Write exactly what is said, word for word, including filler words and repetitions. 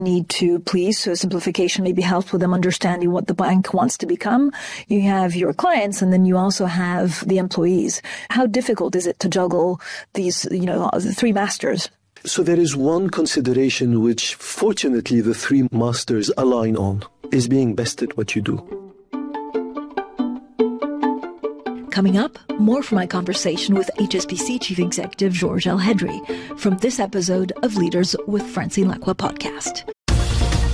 need to please, so simplification maybe helps with them understanding what the bank wants to become. You have your clients, and then you also have the employees. How difficult is it to juggle these, you know, the three masters? So there is one consideration which fortunately the three masters align on, is being best at what you do. Coming up, more from my conversation with H S B C Chief Executive Georges Elhedery from this episode of Leaders with Francine Lacqua podcast.